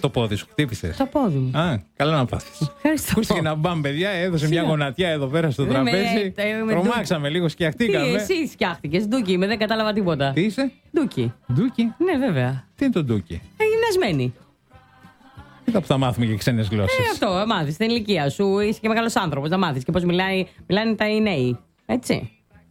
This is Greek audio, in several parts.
Το πόδι σου χτύπησες? Το πόδι μου. Α, καλά να πάθεις. Ευχαριστώ. Ακούστηκε να μπαμ, παιδιά, έδωσε μια γονατιά εδώ πέρα στο τραπέζι. Τρομάξαμε λίγο, σκιαχτήκαμε. Τι, εσύ σκιάχτηκες, Ντούκι, δεν κατάλαβα τίποτα. Τι είσαι? Ντούκι. Ντούκι. Ναι, βέβαια. Τι είναι το ντούκι? Γυμνασμένη. Κοίτα που θα μάθουμε και ξένες γλώσσες. Αυτό, μάθεις στην ηλικία σου, είσαι και μεγάλος άνθρωπος, να μάθεις και πώς μιλάνε τα νέοι. Έτσι.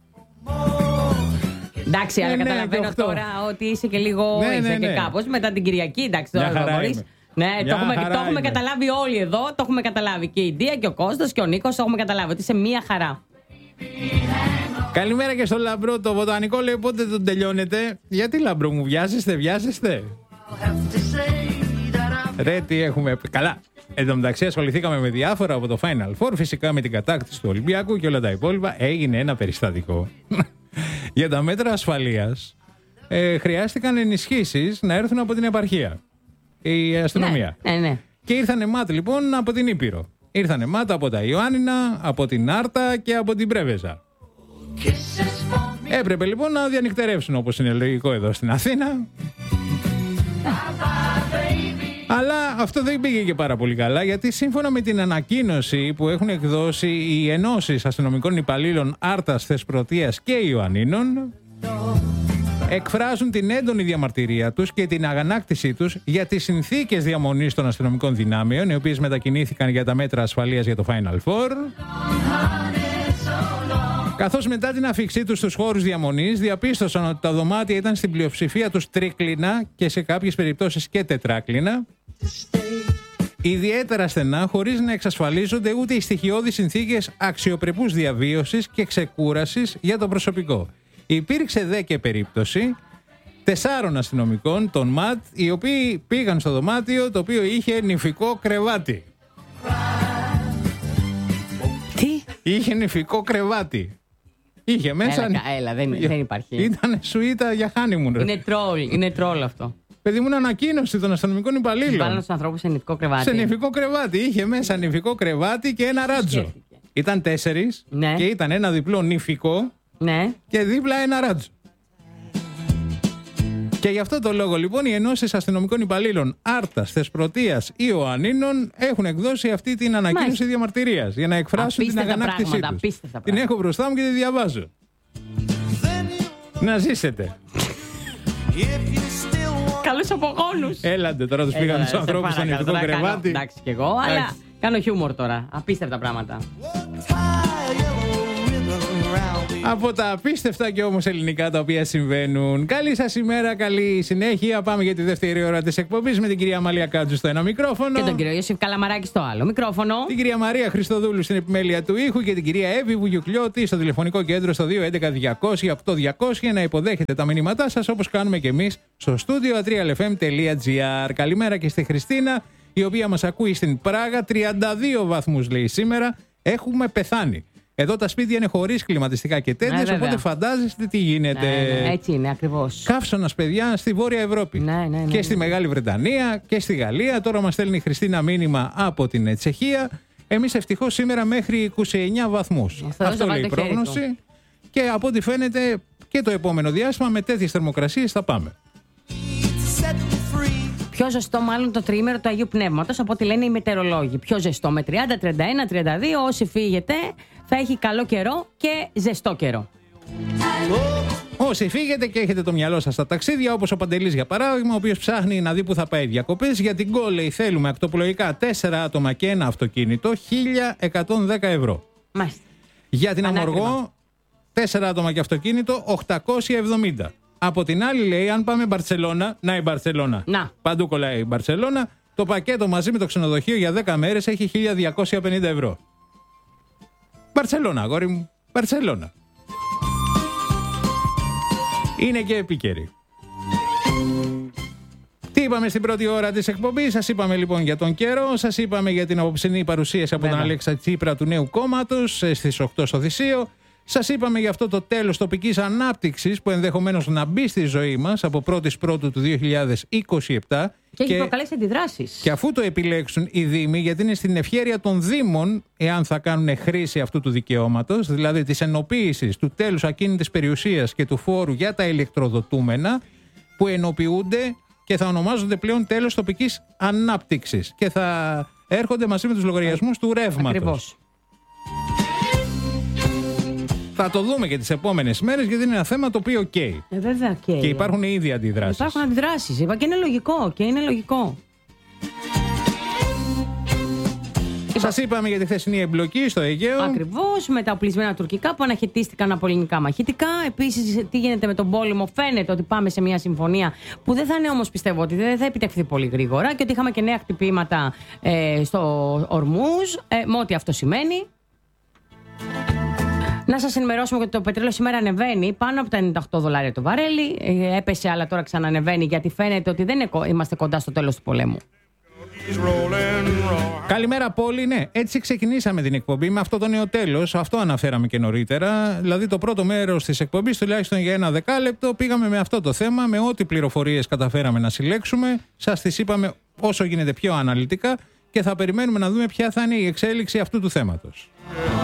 Εντάξει, αλλά καταλαβαίνω τώρα ότι είσαι και λίγο. Είσαι και κάπως μετά την Κυριακή. Εντάξει, τώρα δεν μπορείς. Ναι, το έχουμε καταλάβει όλοι εδώ. Το έχουμε καταλάβει και η Ντία και ο Κώστας και ο Νίκος. Το έχουμε καταλάβει ότι είσαι μία χαρά. Καλημέρα και στο Λαμπρό. Το βοτανικό λέει πότε τον τελειώνετε. Γιατί Λαμπρό μου, βιάζεστε. Ρε, τι έχουμε. Καλά. Εν τω μεταξύ, ασχοληθήκαμε με διάφορα από το Final Four. Φυσικά με την κατάκτηση του Ολυμπιακού και όλα τα υπόλοιπα. Έγινε ένα περιστατικό. Για τα μέτρα ασφαλείας χρειάστηκαν ενισχύσεις να έρθουν από την επαρχία. Η αστυνομία. Ναι. Και ήρθανε ΜΑΤ λοιπόν από την Ήπειρο. Ήρθανε ΜΑΤ από τα Ιωάννινα, από την Άρτα και από την Πρέβεζα. Έπρεπε λοιπόν να διανυκτερεύσουν, όπως είναι λογικό εδώ στην Αθήνα. Αλλά αυτό δεν πήγε και πάρα πολύ καλά, γιατί σύμφωνα με την ανακοίνωση που έχουν εκδώσει οι ενώσεις αστυνομικών υπαλλήλων Άρτας, Θεσπρωτείας και Ιωαννίνων, εκφράζουν την έντονη διαμαρτυρία τους και την αγανάκτησή τους για τις συνθήκες διαμονής των αστυνομικών δυνάμεων, οι οποίες μετακινήθηκαν για τα μέτρα ασφαλείας για το Final Four, καθώς μετά την αφίξή τους στους χώρους διαμονής διαπίστωσαν ότι τα δωμάτια ήταν στην πλειοψηφία τους τρίκλινα και σε κάποιες περιπτώσεις και τετράκλινα, ιδιαίτερα στενά, χωρίς να εξασφαλίζονται ούτε οι στοιχειώδεις συνθήκες αξιοπρεπούς διαβίωσης και ξεκούρασης για το προσωπικό. Υπήρξε δε και περίπτωση 4 αστυνομικών, των ΜΑΤ, οι οποίοι πήγαν στο δωμάτιο το οποίο είχε νηφικό κρεβάτι. Τι? Είχε νηφικό κρεβάτι. Είχε μέσα. Έλα, δεν υπάρχει. Ήταν σουίτα για honeymoon. Είναι τρόλ αυτό. Παιδί μου, είναι ανακοίνωση των αστυνομικών υπαλλήλων. Βάλανε τους ανθρώπους σε νηφικό κρεβάτι. Σε νηφικό κρεβάτι. Είχε μέσα νηφικό κρεβάτι και ένα ράτζο. Ήταν 4 ναι. Και ήταν ένα διπλό νηφικό ναι. Και δίπλα ένα ράτζο. Και γι' αυτό το λόγο λοιπόν οι ενώσεις αστυνομικών υπαλλήλων Άρτας, Θεσπρωτείας ή Ιωαννίνων έχουν εκδώσει αυτή την ανακοίνωση διαμαρτυρίας για να εκφράσουν την αγανάκτησή τους. Την έχω μπροστά μου και τη διαβάζω. Να ζήσετε. Καλούς απογόνους. Έλατε τώρα, τους πήγαν τους ανθρώπους στο νηφικό κρεβάτι. Εντάξει κι εγώ, αλλά κάνω χιούμορ τώρα. Απίστευτα πράγματα. Από τα απίστευτα και όμως ελληνικά τα οποία συμβαίνουν. Καλή σας ημέρα, καλή συνέχεια. Πάμε για τη δεύτερη ώρα της εκπομπής με την κυρία Αμαλία Κάτζου στο ένα μικρόφωνο. Και τον κύριο Ιωσήφ Καλαμαράκη στο άλλο μικρόφωνο. Την κυρία Μαρία Χριστοδούλου στην επιμέλεια του ήχου και την κυρία Εύη Βουγιουκλιώτη στο τηλεφωνικό κέντρο στο 211-200-8200 να υποδέχετε τα μηνύματά σας όπως κάνουμε και εμείς στο studio atrialfm.gr. Καλημέρα και στη Χριστίνα, η οποία μας ακούει στην Πράγα. 32 βαθμούς λέει σήμερα. Έχουμε πεθάνει. Εδώ τα σπίτια είναι χωρίς κλιματιστικά και τέτοιες, οπότε φαντάζεστε τι γίνεται. Ναι, έτσι είναι ακριβώς. Καύσωνας, παιδιά, στη Βόρεια Ευρώπη. Ναι, και στη Μεγάλη Βρετανία και στη Γαλλία. Τώρα μας στέλνει η Χριστίνα μήνυμα από την Τσεχία. Εμείς ευτυχώς σήμερα μέχρι 29 βαθμούς. Αυτό λέει η πρόγνωση. Και από ό,τι φαίνεται και το επόμενο διάστημα με τέτοιες θερμοκρασίες θα πάμε. Πιο ζεστό μάλλον το τριήμερο του Αγίου Πνεύματος από ό,τι λένε οι μετεωρολόγοι. Πιο ζεστό με 30, 31, 32. Όσοι φύγετε θα έχει καλό καιρό και ζεστό καιρό. Όσοι φύγετε και έχετε το μυαλό σας στα ταξίδια, όπως ο Παντελής για παράδειγμα, ο οποίος ψάχνει να δει που θα πάει διακοπές, για την Γκόλεϊ θέλουμε ακτοπλοϊκά 4 άτομα και ένα αυτοκίνητο, 1.110 ευρώ. Μάλιστα. Για την Αμοργό, 4 άτομα και αυτοκίνητο, 870. Από την άλλη λέει, αν πάμε Μπαρτσελώνα, να η Μπαρτσελώνα. Παντού κολλάει η Μπαρτσελώνα, το πακέτο μαζί με το ξενοδοχείο για 10 μέρες έχει 1.250 ευρώ. Μπαρτσελώνα, αγόρι μου, Μπαρτσελώνα. Είναι και επίκαιρη. Τι είπαμε στην πρώτη ώρα της εκπομπής? Σας είπαμε λοιπόν για τον καιρό, σας είπαμε για την απόψινή παρουσίαση από τον Αλέξη Τσίπρα του νέου κόμματος στις 8 στο Θησίο. Σας είπαμε για αυτό το τέλος τοπικής ανάπτυξης που ενδεχομένως να μπει στη ζωή μας από 1η Πρώτου του 2027. Και έχει προκαλέσει αντιδράσεις. Και αφού το επιλέξουν οι Δήμοι, γιατί είναι στην ευχέρεια των Δήμων, εάν θα κάνουν χρήση αυτού του δικαιώματος, δηλαδή της ενοποίησης του τέλους ακίνητης περιουσίας και του φόρου για τα ηλεκτροδοτούμενα, που ενοποιούνται και θα ονομάζονται πλέον τέλος τοπικής ανάπτυξης και θα έρχονται μαζί με τους λογαριασμούς του ρεύματος. Ακριβώς. Θα το δούμε και τις επόμενες μέρες, γιατί είναι ένα θέμα το οποίο καίει. Βέβαια καίει. Και υπάρχουν ήδη αντιδράσεις. Υπάρχουν αντιδράσεις, είπα, και είναι λογικό. Σας είπαμε για τη χθεσινή εμπλοκή στο Αιγαίο. Ακριβώς, με τα οπλισμένα τουρκικά που αναχαιτίστηκαν από ελληνικά μαχητικά. Επίσης, τι γίνεται με τον πόλεμο, φαίνεται ότι πάμε σε μια συμφωνία που δεν θα είναι, όμως πιστεύω ότι δεν θα επιτευχθεί πολύ γρήγορα και ότι είχαμε και νέα χτυπήματα στο Ορμούζ, με ό,τι αυτό σημαίνει. Να σας ενημερώσουμε ότι το πετρέλαιο σήμερα ανεβαίνει πάνω από τα $98 το βαρέλι. Έπεσε, αλλά τώρα ξανανεβαίνει, γιατί φαίνεται ότι δεν είμαστε κοντά στο τέλος του πολέμου. Καλημέρα Πόλη, ναι, έτσι ξεκινήσαμε την εκπομπή με αυτό το νέο τέλος. Αυτό αναφέραμε και νωρίτερα. Δηλαδή το πρώτο μέρος της εκπομπής, τουλάχιστον για ένα δεκάλεπτο, πήγαμε με αυτό το θέμα, με ό,τι πληροφορίες καταφέραμε να συλλέξουμε. Σας τις είπαμε όσο γίνεται πιο αναλυτικά και θα περιμένουμε να δούμε ποια θα είναι η εξέλιξη αυτού του θέματος.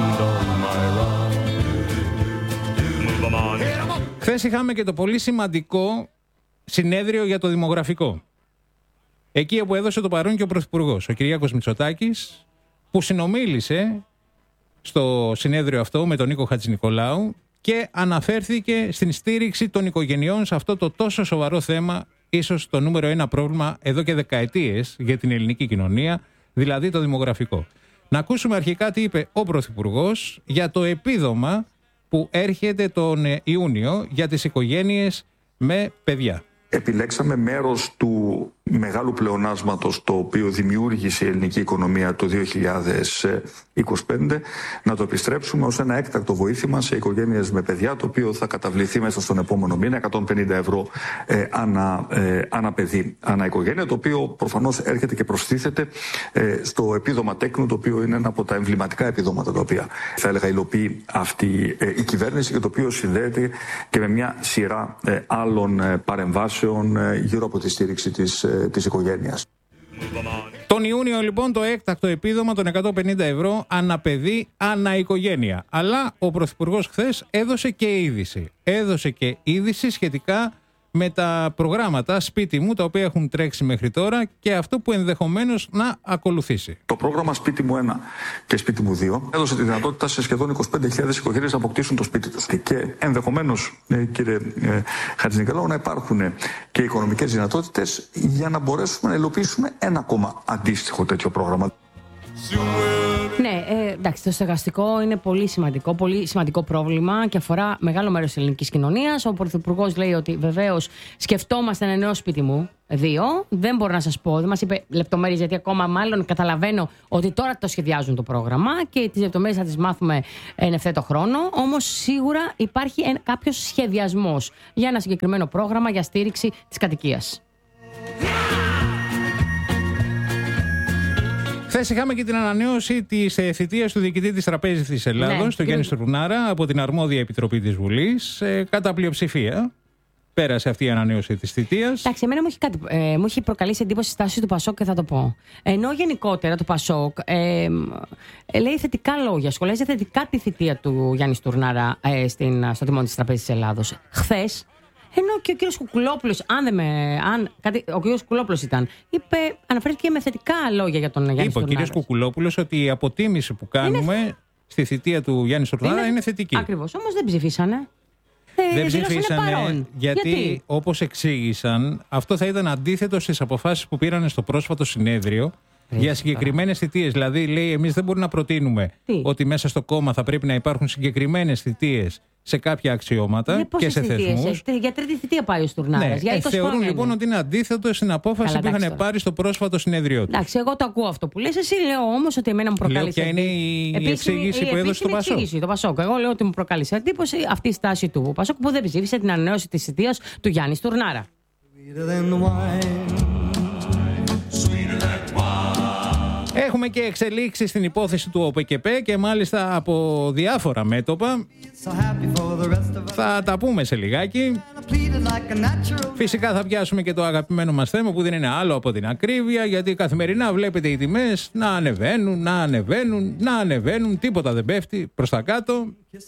Χθες είχαμε και το πολύ σημαντικό συνέδριο για το δημογραφικό. Εκεί όπου έδωσε το παρόν και ο Πρωθυπουργός, ο Κυριάκος Μητσοτάκης, που συνομίλησε στο συνέδριο αυτό με τον Νίκο Χατζηνικολάου και αναφέρθηκε στην στήριξη των οικογενειών σε αυτό το τόσο σοβαρό θέμα, ίσως το νούμερο ένα πρόβλημα εδώ και δεκαετίες για την ελληνική κοινωνία, δηλαδή το δημογραφικό. Να ακούσουμε αρχικά τι είπε ο Πρωθυπουργός για το επίδομα που έρχεται τον Ιούνιο για τις οικογένειες με παιδιά. Επιλέξαμε μέρος του μεγάλου πλεονάσματος το οποίο δημιούργησε η ελληνική οικονομία το 2025 να το επιστρέψουμε ως ένα έκτακτο βοήθημα σε οικογένειες με παιδιά, το οποίο θα καταβληθεί μέσα στον επόμενο μήνα 150 ευρώ ανά παιδί, ανά οικογένεια, το οποίο προφανώς έρχεται και προστίθεται στο επίδομα τέκνου, το οποίο είναι ένα από τα εμβληματικά επιδόματα τα οποία θα έλεγα υλοποιεί αυτή η κυβέρνηση και το οποίο συνδέεται και με μια σειρά άλλων παρεμβάσεων γύρω από τη στήριξη της οικογένειας. Τον Ιούνιο λοιπόν το έκτακτο επίδομα των 150 ευρώ ανά παιδί, ανά οικογένεια. Αλλά ο Πρωθυπουργός χθες έδωσε και είδηση σχετικά με τα προγράμματα Σπίτι μου, τα οποία έχουν τρέξει μέχρι τώρα και αυτό που ενδεχομένως να ακολουθήσει. Το πρόγραμμα Σπίτι μου 1 και Σπίτι μου 2 έδωσε τη δυνατότητα σε σχεδόν 25.000 οικογένειες να αποκτήσουν το σπίτι τους. Και ενδεχομένως, κύριε Χατζηνικολάου, να υπάρχουν και οικονομικές δυνατότητες για να μπορέσουμε να υλοποιήσουμε ένα ακόμα αντίστοιχο τέτοιο πρόγραμμα. Ναι, εντάξει, το στεγαστικό είναι πολύ σημαντικό πρόβλημα και αφορά μεγάλο μέρος της ελληνικής κοινωνίας. Ο Πρωθυπουργός λέει ότι βεβαίως σκεφτόμαστε ένα νέο Σπίτι μου 2. Δεν μπορώ να σας πω, δεν μας είπε λεπτομέρειες, γιατί ακόμα μάλλον καταλαβαίνω ότι τώρα το σχεδιάζουν το πρόγραμμα και τις λεπτομέρειες θα τις μάθουμε εν ευθέτω χρόνο. Όμως σίγουρα υπάρχει κάποιος σχεδιασμός για ένα συγκεκριμένο πρόγραμμα για στήριξη της κατοικίας. Χθες είχαμε και την ανανέωση της θητείας του διοικητή της Τραπέζης της Ελλάδος, του Γιάννη Στουρνάρα, από την αρμόδια επιτροπή της Βουλής, κατά πλειοψηφία. Πέρασε αυτή η ανανέωση της θητείας. Εντάξει, εμένα μου έχει προκαλέσει εντύπωση η στάση του Πασόκ και θα το πω. Ενώ γενικότερα το Πασόκ λέει θετικά λόγια, σχολιάζει θετικά τη θητεία του Γιάννη Στουρνάρα στο τιμόνι της Τραπέζης της Ελλάδος. Χθες, ενώ και ο κύριος Κουκουλόπουλος, ο κύριος Κουκουλόπουλος αναφέρθηκε με θετικά λόγια για τον Γιάννη Στουρνάρα. Είπε ο κύριος Κουκουλόπουλος ότι η αποτίμηση που κάνουμε στη θητεία του Γιάννη Στουρνάρα είναι θετική. Ακριβώς, όμως δεν ψηφίσανε. Δεν ψηφίσανε γιατί όπως εξήγησαν, αυτό θα ήταν αντίθετο στις αποφάσεις που πήραν στο πρόσφατο συνέδριο για συγκεκριμένες θητείες. Δηλαδή, λέει, εμείς δεν μπορούμε να προτείνουμε ότι μέσα στο κόμμα θα πρέπει να υπάρχουν συγκεκριμένες θητείες σε κάποια αξιώματα και σε θεσμούς. Για τρίτη θητεία πάει ο Στουρνάρας. Ναι, θεωρούν λοιπόν ότι είναι αντίθετο στην απόφαση που είχαν πάρει στο πρόσφατο συνέδριό του. Εντάξει, εγώ το ακούω αυτό που λες. Εσύ λέω όμως ότι εμένα μου προκάλεσε. Ποια είναι η εξήγηση που έδωσε το Πασόκ. Εγώ λέω ότι μου προκάλεσε εντύπωση αυτή η στάση του Πασόκ που δεν ψήφισε την ανανέωση της θητείας του Γιάννη Στουρνάρα. Έχουμε και εξελίξεις στην υπόθεση του ΟΠΕΚΕΠΕ και μάλιστα από διάφορα μέτωπα. Θα τα πούμε σε λιγάκι. Φυσικά θα πιάσουμε και το αγαπημένο μας θέμα που δεν είναι άλλο από την ακρίβεια, γιατί καθημερινά βλέπετε οι τιμές να ανεβαίνουν, τίποτα δεν πέφτει προς τα κάτω.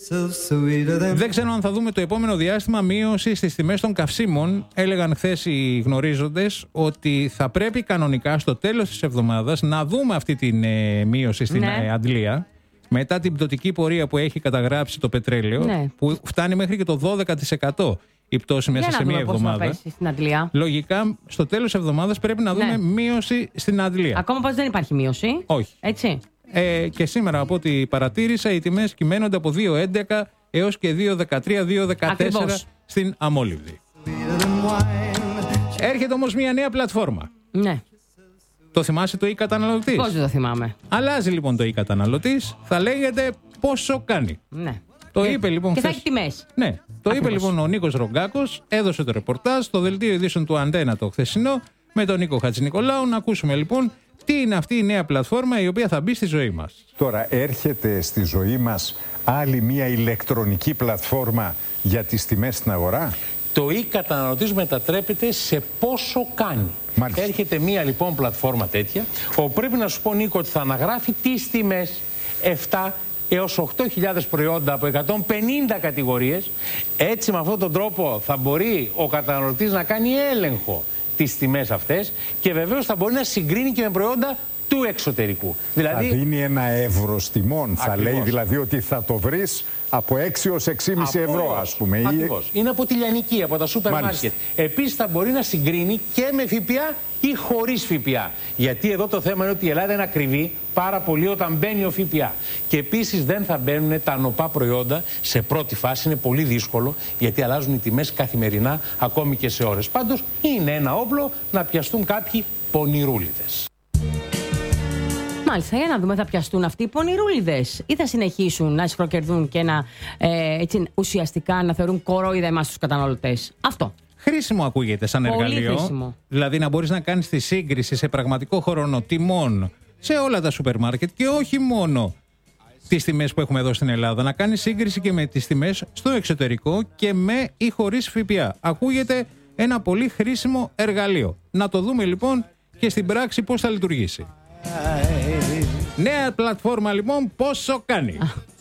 Δεν ξέρω αν θα δούμε το επόμενο διάστημα μείωση στις τιμές των καυσίμων. Έλεγαν χθες οι γνωρίζοντες ότι θα πρέπει κανονικά στο τέλος της εβδομάδας να δούμε αυτή την μείωση στην Αντλία. Μετά την πτωτική πορεία που έχει καταγράψει το πετρέλαιο, που φτάνει μέχρι και το 12% η πτώση μέσα σε μία εβδομάδα. Στην Αντλία. Λογικά, στο τέλος της εβδομάδας πρέπει να δούμε μείωση στην Αντλία. Ακόμα πως δεν υπάρχει μείωση. Όχι. Έτσι. Και σήμερα, από ό,τι παρατήρησα, οι τιμές κυμαίνονται από 2,11 έως και 2,13-2,14 στην Αμόλυβδη. Έρχεται όμως μια νέα πλατφόρμα. Ναι. Το θυμάσαι το e-καταναλωτής? Πώς δεν το θυμάμαι. Αλλάζει λοιπόν το e-καταναλωτής. Θα λέγεται πόσο κάνει. Ναι. Το είπε λοιπόν. Και θα έχει τιμές. Ναι. Το είπε λοιπόν ο Νίκος Ρογκάκος. Έδωσε το ρεπορτάζ στο δελτίο ειδήσεων του Αντένα το χθεσινό με τον Νίκο Χατζηνικολάου. Να ακούσουμε λοιπόν τι είναι αυτή η νέα πλατφόρμα η οποία θα μπει στη ζωή μας. Τώρα έρχεται στη ζωή μας άλλη μια ηλεκτρονική πλατφόρμα για τις τιμές στην αγορά. Το e-καταναλωτής μετατρέπεται σε πόσο κάνει. Μάλιστα. Έρχεται μία λοιπόν πλατφόρμα τέτοια, όπου πρέπει να σου πω, Νίκο, ότι θα αναγράφει τις τιμές 7 έως 8.000 προϊόντα από 150 κατηγορίες. Έτσι, με αυτόν τον τρόπο θα μπορεί ο καταναλωτής να κάνει έλεγχο τις τιμές αυτές και βεβαίως θα μπορεί να συγκρίνει και με προϊόντα του εξωτερικού. Δηλαδή, θα δίνει ένα εύρος τιμών. Θα λέει δηλαδή ότι θα το βρεις από 6 ως 6,5 ευρώ, ας πούμε. Ακριβώς. Είναι από τη λιανική, από τα σούπερ μάρκετ. Επίσης θα μπορεί να συγκρίνει και με ΦΠΑ ή χωρίς ΦΠΑ. Γιατί εδώ το θέμα είναι ότι η Ελλάδα είναι ακριβή πάρα πολύ όταν μπαίνει ο ΦΠΑ. Και επίσης δεν θα μπαίνουν τα νοπά προϊόντα σε πρώτη φάση. Είναι πολύ δύσκολο γιατί αλλάζουν οι τιμές καθημερινά, ακόμη και σε ώρες. Πάντως είναι ένα όπλο να πιαστούν κάποιοι πονηρούλιδες. Μάλιστα, για να δούμε, θα πιαστούν αυτοί οι πονηρούλιδες ή θα συνεχίσουν να σχροκερδούν και να έτσι, ουσιαστικά να θεωρούν κορόιδα εμάς τους καταναλωτές. Αυτό. Χρήσιμο ακούγεται σαν εργαλείο. Χρήσιμο. Δηλαδή να μπορείς να κάνεις τη σύγκριση σε πραγματικό χρόνο τιμών σε όλα τα σούπερ μάρκετ και όχι μόνο τις τιμές που έχουμε εδώ στην Ελλάδα. Να κάνεις σύγκριση και με τις τιμές στο εξωτερικό και με ή χωρίς ΦΠΑ. Ακούγεται ένα πολύ χρήσιμο εργαλείο. Να το δούμε λοιπόν και στην πράξη πώς θα λειτουργήσει. Νέα πλατφόρμα λοιπόν, πόσο κάνει.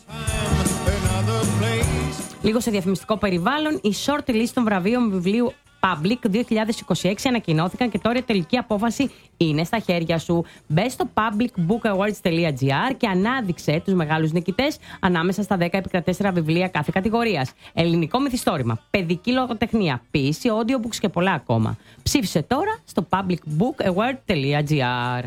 Λίγο σε διαφημιστικό περιβάλλον, η short list των βραβείων βιβλίου Public 2026 ανακοινώθηκαν και τώρα η τελική απόφαση είναι στα χέρια σου. Μπες στο publicbookawards.gr και ανάδειξε τους μεγάλους νικητές ανάμεσα στα 10 επικρατέστερα βιβλία κάθε κατηγορίας. Ελληνικό μυθιστόρημα, παιδική λογοτεχνία, ποίηση, audiobooks και πολλά ακόμα. Ψήφισε τώρα στο publicbookaward.gr.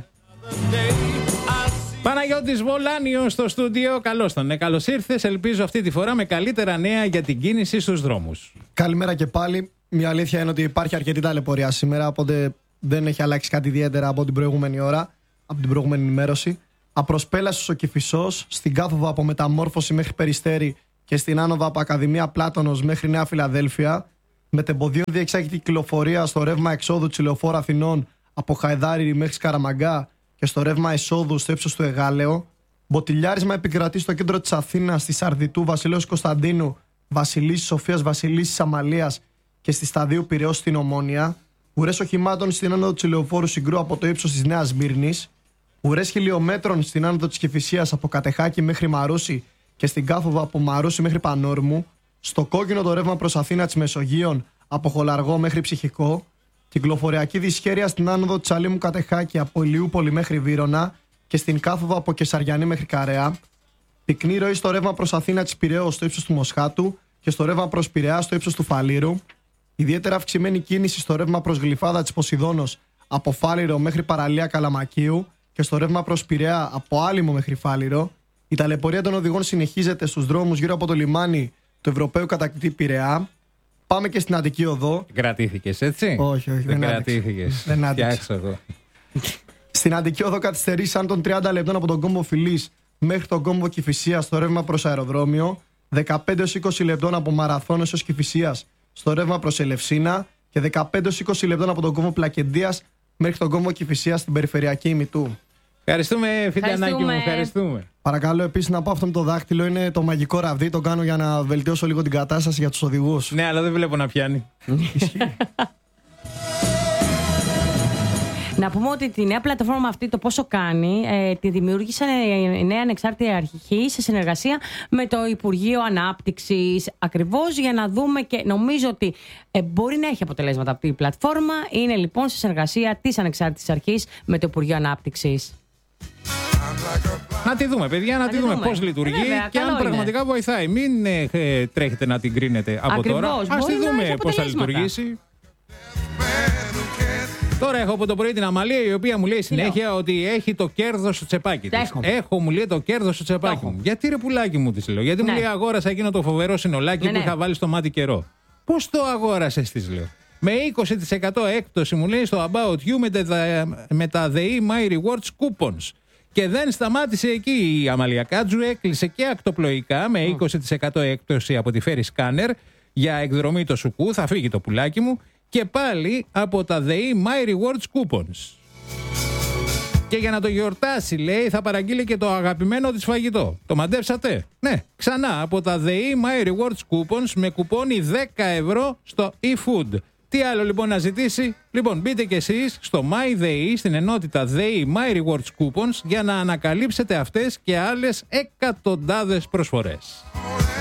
Παναγιώτης Βολάνιος στο στούντιο. Καλώς τον. Καλώς ήρθες. Ελπίζω αυτή τη φορά με καλύτερα νέα για την κίνηση στους δρόμους. Καλημέρα και πάλι. Μια αλήθεια είναι ότι υπάρχει αρκετή ταλαιπωρία σήμερα, οπότε δεν έχει αλλάξει κάτι ιδιαίτερα από την προηγούμενη ώρα, από την προηγούμενη ενημέρωση. Απροσπέλαση ο Κηφισός, στην Κάθοδο από Μεταμόρφωση μέχρι Περιστέρι και στην άνοδο από Ακαδημία Πλάτωνος μέχρι Νέα Φιλαδέλφια. Μετεμποδίων διεξάγεται κυκλοφορία στο ρεύμα εξόδου της Λεωφόρου Αθηνών από Χαϊδάρι μέχρι Σκαραμαγκά και στο ρεύμα εισόδου στο ύψος του Εγάλεο. Μποτιλιάρισμα επικρατεί στο κέντρο της Αθήνας, στη Σαρδιτού, Βασιλέως Κωνσταντίνου, Βασιλίσσης Σοφίας, Βασιλίσσης Αμαλίας και στη Σταδίου Πειραιώς στην Ομόνια. Ουρές οχημάτων στην άνοδο της Λεωφόρου Συγκρού από το ύψος της Νέας Μύρνης. Ουρές χιλιόμετρων στην άνοδο της Κηφισίας από Κατεχάκη μέχρι Μαρούσι και στην Κάθοδο από Μαρούσι μέχρι Πανόρμου. Στο κόκκινο το ρεύμα προς Αθήνα της Μεσογείων από Χολαργό μέχρι Ψυχικό. Κυκλοφοριακή δυσχέρεια στην άνοδο της Αλήμου Κατεχάκη από Ηλιούπολη μέχρι Βύρωνα και στην Κάθοδο από Κεσαριανή μέχρι Καρέα. Πυκνή ροή στο ρεύμα προς Αθήνα της Πειραιώς στο ύψος του Μοσχάτου και στο ρεύμα προς Πειραιά στο ύψος του Φαλήρου. Ιδιαίτερα αυξημένη κίνηση στο ρεύμα προς Γλυφάδα της Ποσειδώνος από Φάληρο μέχρι Παραλία Καλαμακίου και στο ρεύμα προς Πειραιά από Άλυμο μέχρι Φάληρο. Η ταλαιπωρία των οδηγών συνεχίζεται στους δρόμους γύρω από το λιμάνι του Ευρωπαίου Κατακτητή Πειραιά. Πάμε και στην Αττική Οδό. Κρατήθηκες, έτσι? Όχι, δεν κρατήθηκες. Δεν άντεξα. Στην Αττική Οδό καθυστερήσαν των 30 λεπτών από τον κόμβο Φιλής μέχρι τον κόμβο Κηφισίας στο ρεύμα προς αεροδρόμιο. 15-20 λεπτών από Μαραθώνες ως Κηφισίας στο ρεύμα προς Ελευσίνα και 15-20 λεπτών από τον κόμβο Πλακεντίας μέχρι τον κόμβο Κηφισίας στην περιφερειακή ημιτού. Ευχαριστούμε, Φιντιανάκη μου, ευχαριστούμε. Παρακαλώ επίσης να πω αυτό με το δάχτυλο είναι το μαγικό ραβδί. Το κάνω για να βελτιώσω λίγο την κατάσταση για τους οδηγούς. Ναι, αλλά δεν βλέπω να πιάνει. Να πούμε ότι τη νέα πλατφόρμα αυτή, το πόσο κάνει, τη δημιούργησαν η νέα ανεξάρτητη αρχή σε συνεργασία με το Υπουργείο Ανάπτυξης. Ακριβώς για να δούμε και νομίζω ότι μπορεί να έχει αποτελέσματα αυτή η πλατφόρμα. Είναι λοιπόν σε συνεργασία της ανεξάρτητης αρχής με το Υπουργείο Ανάπτυξης. Να τη δούμε, παιδιά, να τη δούμε πώς λειτουργεί και αν πραγματικά βοηθάει. Μην τρέχετε να την κρίνετε από τώρα. Ας τη δούμε πώς θα λειτουργήσει. Τώρα έχω από το πρωί την Αμαλία, η οποία μου λέει συνέχεια ότι έχει το κέρδος στο τσεπάκι της. Έχω, μου λέει, το κέρδος στο τσεπάκι μου. Γιατί ρε πουλάκι μου, της λέω. Γιατί μου λέει αγόρασα εκείνο το φοβερό συνολάκι που είχα βάλει στο μάτι καιρό. Πώς το αγόρασες, της λέω. Με 20% έκπτωση, μου λέει, στο About You με τα The My Rewards Coupons. Και δεν σταμάτησε εκεί η Αμαλία Κάτζου, έκλεισε και ακτοπλοϊκά με 20% έκπτωση από τη Ferry Scanner για εκδρομή το σουκού, θα φύγει το πουλάκι μου, και πάλι από τα The My Rewards Coupons. Και για να το γιορτάσει, λέει, θα παραγγείλει και το αγαπημένο της φαγητό. Το μαντέψατε? Ναι, ξανά από τα The My Rewards Coupons με κουπόνι 10 ευρώ στο eFood. Τι άλλο λοιπόν να ζητήσει? Λοιπόν, μπείτε κι εσείς στο MyDay, στην ενότητα Day My Rewards Coupons, για να ανακαλύψετε αυτές και άλλες εκατοντάδες προσφορές.